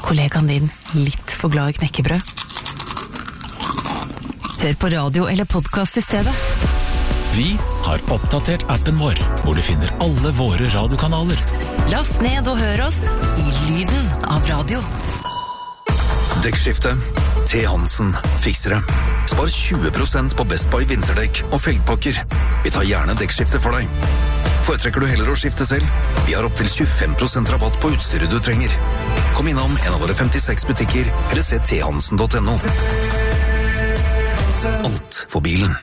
kollegaen din litt for glad i knekkebrød? Hør på radio eller podcast i stedet. Vi har oppdatert appen vår, hvor du finner alle våre radiokanaler. Last ned og hør oss i lyden av radio. Dekkskifte. T. Hansen fikser det. Spar 20% på Best Buy vinterdekk og felgpakker. Vi tar gjerne dekkskifte for deg. Foretrekker du heller å skifte selv? Vi har opp til 25% rabatt på utstyret du trenger. Kom innom en av våre 56 butikker, eller se thansen.no. Alt for bilen.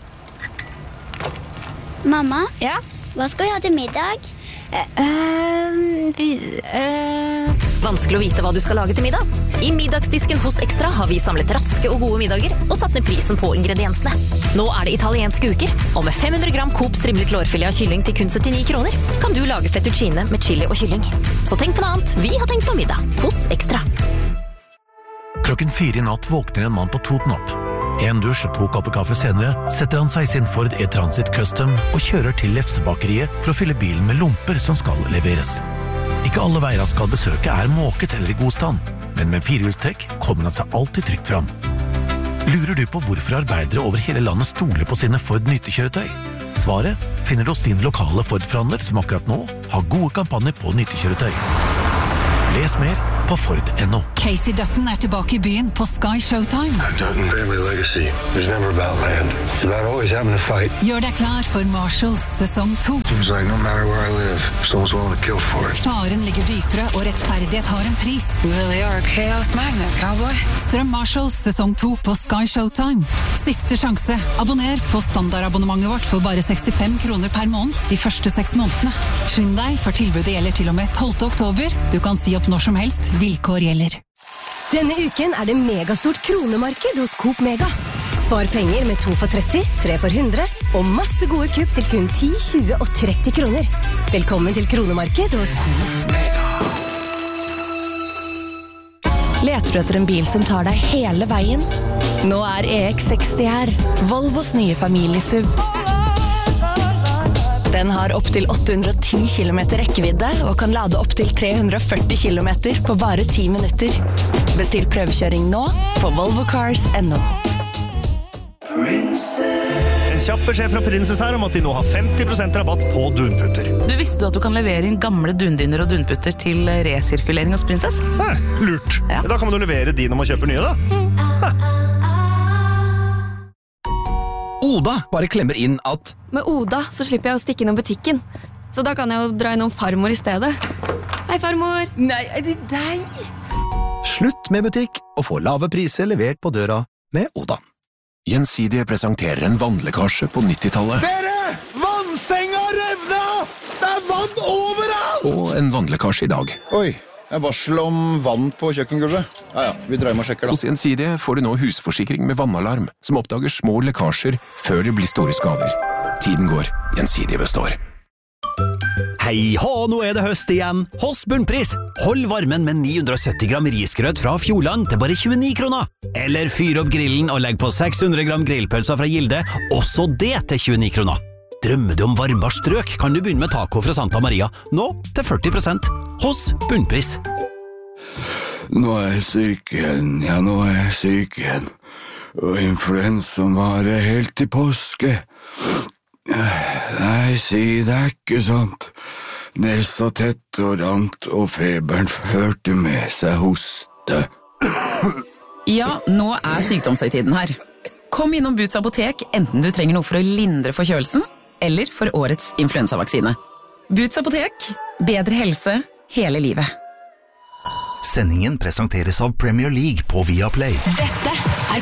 Mamma? Ja? Hva skal vi ha til middag? Vanskelig å vite hva du skal lage til middag. I middagsdisken hos Extra har vi samlet raske og gode middager og satt ned prisen på ingrediensene. Nå er det italienske uker, og med 500 gram Coop strimlet lårfilet av kylling til kun 79 kroner, kan du lage fettuccine med chili og kylling. Så tenk på noe annet, vi har tenkt på middag hos Extra. 4:00 i natt våkner en mann på Toten opp. En dusj og 2 kopper kaffe senere setter han seg i sin Ford E-Transit Custom og kjører til Lefsebakeriet for å fylle bilen med lomper som skal leveres. Ikke alle veier han skal besøke er måket eller i god stand, men med firehjulstrekk kommer han seg alltid trygt fram. Lurer du på hvorfor arbeidere over hele landet stoler på sine Ford nyttekjøretøy? Svaret finner du hos din lokale Ford-forhandler som akkurat nå har gode kampanjer på nyttekjøretøy. Les mer på Ford.no. Casey Dutton er tilbake i byen på Sky Showtime. Dutton family legacy is never about land. It's about always having a fight. Gjør deg klar for Marshalls sesong 2. Seems like no matter where I live, someone's willing to kill for it. Faren ligger dypere, og rettferdighet har en pris. You really are a chaos magnet, cowboy. Strøm Marshalls sesong 2 på Sky Showtime. Siste sjanse. Abonner på standardabonnementet vårt for bare 65 kroner per måned de første 6 månedene. Skynd deg, for tilbudet gjelder til og med 12. oktober. Du kan si opp når som helst. Vilkår gjelder. Denne uken er det megastort kronemarked hos Coop Mega. Spar penger med 2 for 30, 3 for 100 og masse gode kupp til kun 10, 20 og 30 kroner. Velkommen til kronemarked hos Mega. Leter du etter en bil som tar deg hele veien? Nå er EX60 her, Volvos nye familiesuv. Den har opp til 810 km rekkevidde og kan lade opp til 340 km på bare 10 minutter. Bestill prøvekjøring nå på volvocars.no. En kjapp beskjed fra Princess her om at de nå har 50% rabatt på dunputter. Du visste at du kan levere inn gamle dundyner og dunputter til resirkulering hos Princess? Lurt. Ja. Da kan man jo levere de når man kjøper nye, da. Oda bare klemmer inn at med Oda så slipper jeg å stikke innom butikken. Så da kan jeg jo dra innom farmor i stedet. Hei, farmor! Nei, er det deg? Slutt med butikk og få lave priser levert på døra med Oda. Gjensidige presenterer en vannlekkasje på 90-tallet. Dere! Vannsenga revna! Det er vann overalt! Og en vannlekkasje i dag. Oi, jeg varsel om vann på kjøkkengulvet. Ja, vi drar hjem og sjekker da. Hos Gjensidige får du nå husforsikring med vannalarm, som oppdager små lekkasjer før det blir store skader. Tiden går, Gjensidige består. Hei hå, nå er det høst igjen. Hos Bunnpris. Hold varmen med 970 gram risgrøt fra Fjordland til bare 29 kroner. Eller fyr opp grillen og legg på 600 gram grillpølser fra Gilde, også det til 29 kroner. Drømmer du om varmere strøk, kan du begynne med taco fra Santa Maria, nå til 40%. Hos Bunnpris. Nå er jeg syk igjen, nå er jeg syk igjen. Og influensaen varer helt til påske. Nei, si det er ikke sant. Nesa tett og rant, og feberen førte med seg hoste. Ja, nå er sykdomshøytiden her. Kom innom Boots apotek, enten du trenger noe for å lindre forkjølelsen, eller for årets influensavaksine. Boots apotek, bedre helse hele livet. Sendingen presenteres av Premier League på Viaplay. Dette er